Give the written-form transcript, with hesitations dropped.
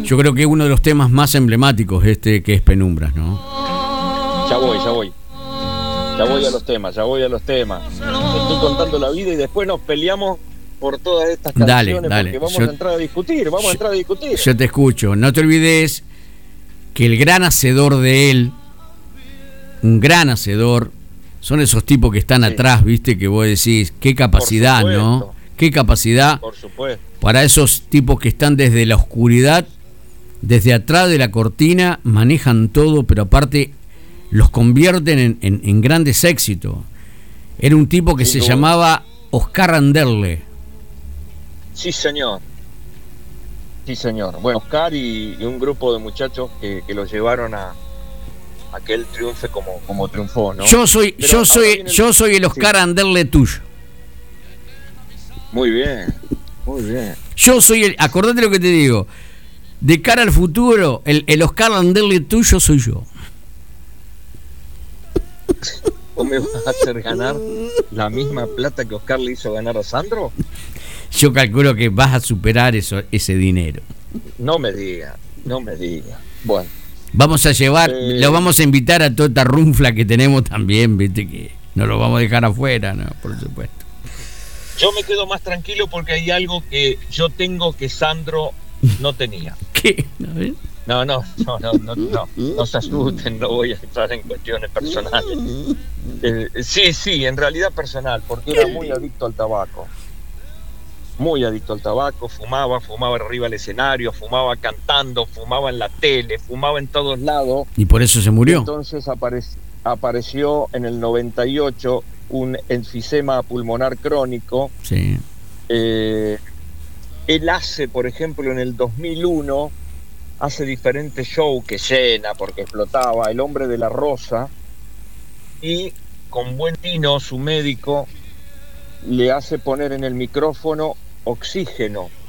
Yo creo que es uno de los temas más emblemáticos que es Penumbras, ¿no? Ya voy a los temas. Te estoy contando la vida y después nos peleamos por todas estas canciones. Dale. Porque vamos a entrar a discutir, Yo te escucho. No te olvides que el gran hacedor de él, un gran hacedor, son esos tipos que están atrás, ¿viste? Que vos decís, qué capacidad, ¿no? Qué capacidad. Por supuesto. Para esos tipos que están desde la oscuridad, desde atrás de la cortina, manejan todo, pero aparte los convierten en grandes éxitos. Era un tipo que se llamaba Oscar Anderle. Sí, señor. Bueno, Oscar y un grupo de muchachos que lo llevaron a que él triunfe como triunfó, ¿no? Yo soy el Oscar Anderle tuyo. Muy bien. Yo soy acordate lo que te digo. De cara al futuro, el Oscar Anderle tuyo soy yo. ¿Vos me vas a hacer ganar la misma plata que Oscar le hizo ganar a Sandro? Yo calculo que vas a superar ese dinero. No me digas. Bueno. Vamos a llevar, lo vamos a invitar a toda esta runfla que tenemos también, viste, que no lo vamos a dejar afuera, ¿no? Por supuesto. Yo me quedo más tranquilo porque hay algo que yo tengo que Sandro no tenía. ¿Qué? No se asusten, no voy a entrar en cuestiones personales. Sí, en realidad personal, porque era muy adicto al tabaco. Fumaba arriba del escenario, fumaba cantando, fumaba en la tele, fumaba en todos lados. ¿Y por eso se murió? Entonces apareció en el 98 un enfisema pulmonar crónico. Sí. Él hace, por ejemplo, en el 2001, hace diferentes shows que llena porque explotaba, El Hombre de la Rosa, y con buen tino su médico le hace poner en el micrófono oxígeno